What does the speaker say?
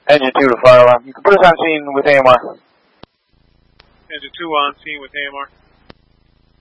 Engine 2 to fire alarm. You can put us on scene with AMR. Engine 2 on scene with AMR.